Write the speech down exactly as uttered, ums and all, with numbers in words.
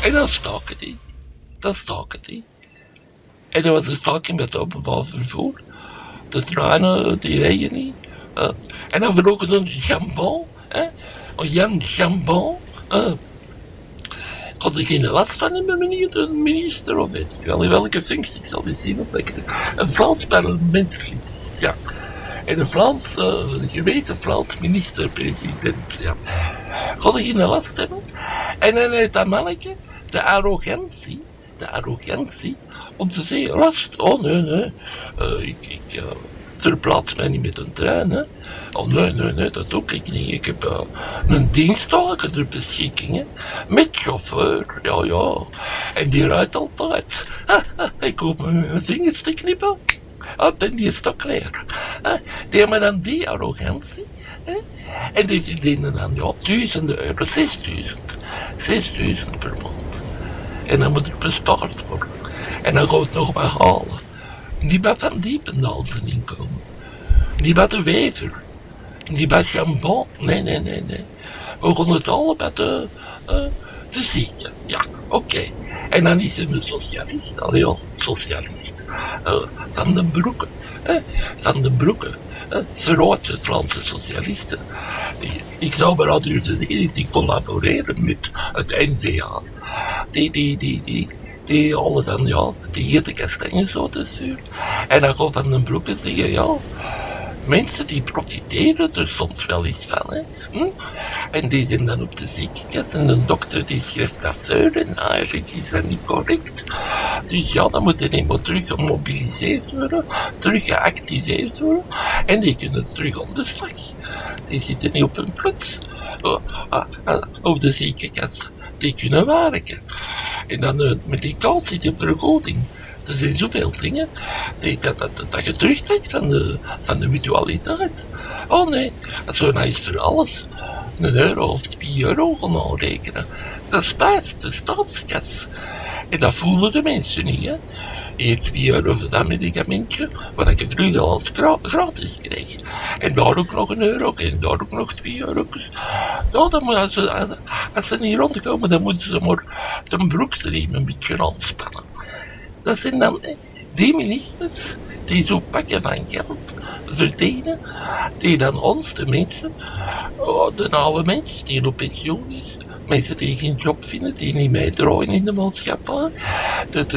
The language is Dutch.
En dan staken die. Dan staken die. En er was een staking met openbaar vervoer. De treinen, die reden niet. Uh, en dan vroegen ze een jambon. Hè? Een Jan Jambon. Uh, kon ik geen last van hebben, meneer de minister, of weet ik wel in welke functie, ik zal eens zien of ik een Vlaams parlementslid is, ja. En een Vlaams, uh, een gewezen Vlaams minister-president, ja. Kon ik geen last hebben. En dan heeft dat manneke de arrogantie, de arrogantie, om te zeggen, last, oh nee, nee, uh, ik, ik uh, verplaats mij niet met een trein, hè. Oh nee, nee, nee, dat doe ik niet. Ik heb uh, een dienstwagen ter beschikking, hè. Met chauffeur, ja, ja. En die rijdt altijd. Ik hoef me mijn vingers te knippen. Oh, dan die is toch leer. Die hebben dan die arrogantie. Hè? En die verdienen dan, ja, duizenden euro, zesduizend. Zesduizend per maand. En dan moet er bespaard worden. En dan gaat het nog maar halen. Niet bij Van Diependaal zijn inkomen. Niet bij de Wever. Niet bij Jambon. Nee, nee, nee, nee. We gaan het alle bij de, uh, de zieken. Ja, oké. Okay. En dan is er een socialist, allee, ja, socialist. Uh, van den Broeke. Uh, van den Broeke. Uh, verrotte Franse socialisten. Ik zou maar al durven zeggen, die collaboreren met het N V A. Die, die, die, die. Die alle dan, ja, die hete kastanjes zo te sturen. En dan gaat Van den Broeke zeggen, ja, mensen die profiteren er soms wel eens van, hè. Hm? En die zijn dan op de ziekenkast en de dokter die schrijft dat voor en eigenlijk is dat niet correct. Dus ja, dan moet er eenmaal terug gemobiliseerd worden, terug geactiveerd worden en die kunnen terug aan de slag. Die zitten niet op hun plots uh, uh, uh, op de ziekenkast. Die kunnen werken. En dan uh, met die vergoeding. Er zijn zoveel dingen die, dat, dat, dat je terugtrekt van de, van de mutualiteit. Oh nee, zo nou is voor alles een euro of twee euro gaan aanrekenen. Dat spijt de staatskas. En dat voelen de mensen niet, hè. Hier twee euro voor dat medicamentje, wat je vroeger al gra- gratis kreeg. En daar ook nog een euro, en daar ook nog twee euro's. Nou, dan moet, als, ze, als, als ze niet rondkomen, dan moeten ze maar de broekstriem een beetje aanspannen. Dat zijn dan eh, die ministers die zo pakken van geld verdienen, die dan ons, de mensen, oh, de oude mens die op pensioen is, mensen die geen job vinden, die niet meedraaien in de maatschappij, de, de